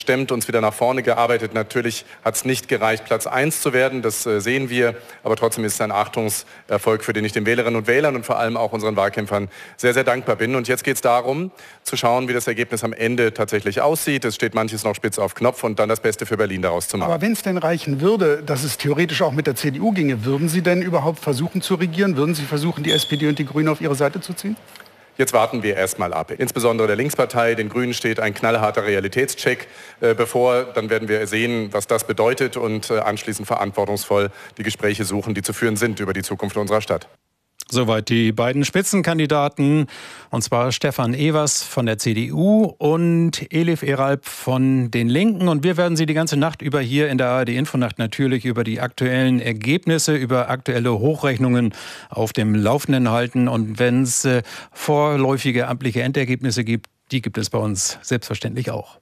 Stemmt uns wieder nach vorne gearbeitet. Natürlich hat es nicht gereicht, Platz 1 zu werden, das sehen wir. Aber trotzdem ist es ein Achtungserfolg, für den ich den Wählerinnen und Wählern und vor allem auch unseren Wahlkämpfern sehr, sehr dankbar bin. Und jetzt geht es darum, zu schauen, wie das Ergebnis am Ende tatsächlich aussieht. Es steht manches noch spitz auf Knopf und dann das Beste für Berlin daraus zu machen. Aber wenn es denn reichen würde, dass es theoretisch auch mit der CDU ginge, würden Sie denn überhaupt versuchen zu regieren? Würden Sie versuchen, die SPD und die Grünen auf Ihre Seite zu ziehen? Jetzt warten wir erst mal ab. Insbesondere der Linkspartei, den Grünen steht ein knallharter Realitätscheck bevor. Dann werden wir sehen, was das bedeutet und anschließend verantwortungsvoll die Gespräche suchen, die zu führen sind über die Zukunft unserer Stadt. Soweit die beiden Spitzenkandidaten, und zwar Stefan Evers von der CDU und Elif Eralp von den Linken. Und wir werden Sie die ganze Nacht über hier in der ARD-Infonacht natürlich über die aktuellen Ergebnisse, über aktuelle Hochrechnungen auf dem Laufenden halten. Und wenn es vorläufige amtliche Endergebnisse gibt, die gibt es bei uns selbstverständlich auch.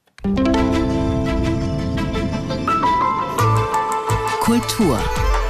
Kultur.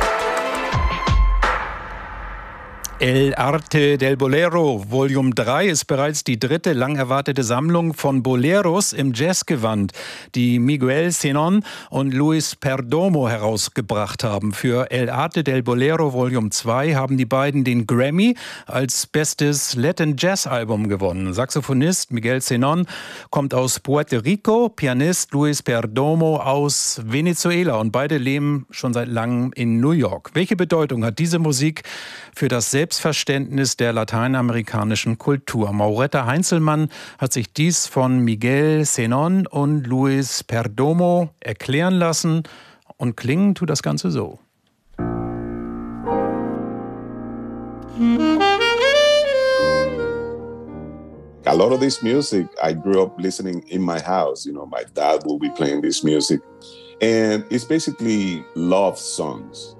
El Arte del Bolero Volume 3 ist bereits die dritte lang erwartete Sammlung von Boleros im Jazzgewand, die Miguel Senon und Luis Perdomo herausgebracht haben. Für El Arte del Bolero Volume 2 haben die beiden den Grammy als bestes Latin Jazz Album gewonnen. Saxophonist Miguel Senon kommt aus Puerto Rico, Pianist Luis Perdomo aus Venezuela und beide leben schon seit langem in New York. Welche Bedeutung hat diese Musik für das Selbstverständnis der lateinamerikanischen Kultur? Mauretta Heinzelmann hat sich dies von Miguel Senon und Luis Perdomo erklären lassen und klingen tut das Ganze so. A lot of this music, I grew up listening in my house. You know, my dad will be playing this music. And it's basically love songs.